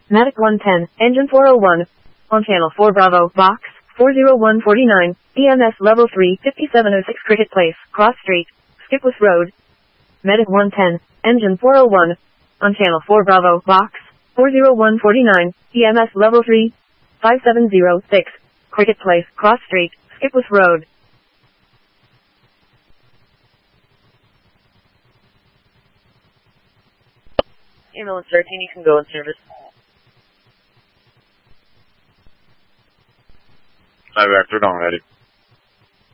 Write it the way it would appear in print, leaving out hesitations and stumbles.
Medic 110, engine 401. On channel 4 Bravo, box 40149, EMS level 3, 5706 Cricket Place, Cross Street, Skipwith Road. Medic 110, engine 401. On channel 4 Bravo, box 40149, EMS level 3, 5706, Cricket Place, Cross Street, Skipwith Road. Ambulance 13, you can go in service. Director, don't ready.